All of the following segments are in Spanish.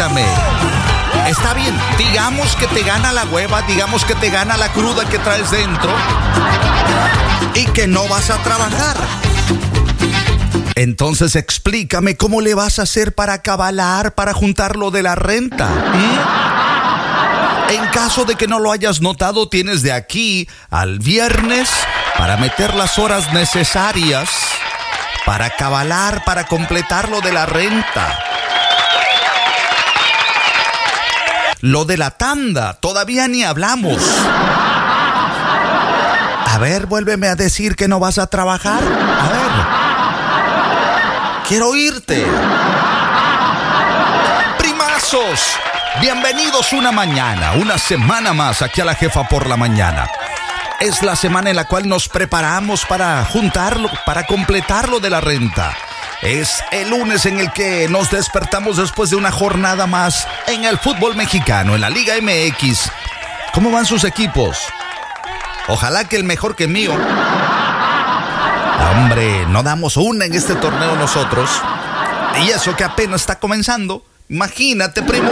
permítame. Está bien, digamos que te gana la hueva, digamos que te gana la cruda que traes dentro y que no vas a trabajar. Entonces explícame cómo le vas a hacer para cabalar, para juntar lo de la renta. En caso de que no lo hayas notado, tienes de aquí al viernes para meter las horas necesarias para cabalar, para completar lo de la renta. Lo de la tanda, todavía ni hablamos. A ver, vuélveme a decir que no vas a trabajar. A ver. Quiero oírte. Primazos, bienvenidos una semana más aquí a La Jefa por la Mañana. Es la semana en la cual nos preparamos para juntarlo, para completarlo de la renta. Es el lunes en el que nos despertamos después de una jornada más en el fútbol mexicano, en la Liga MX. ¿Cómo van sus equipos? Ojalá que el mejor que el mío. Hombre, no damos una en este torneo nosotros. Y eso que apenas está comenzando. Imagínate, primo.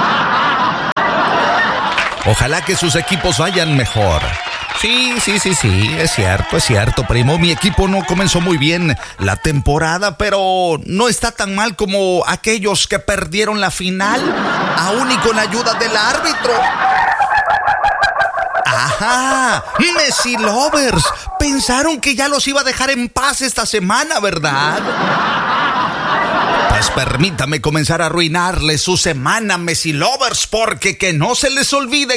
Ojalá que sus equipos vayan mejor. Sí, es cierto, primo. Mi equipo no comenzó muy bien la temporada, pero no está tan mal como aquellos que perdieron la final, aún y con la ayuda del árbitro. ¡Ajá! Messi Lovers. Pensaron que ya los iba a dejar en paz esta semana, ¿verdad? Pues permítame comenzar a arruinarles su semana, Messi Lovers, porque que no se les olvide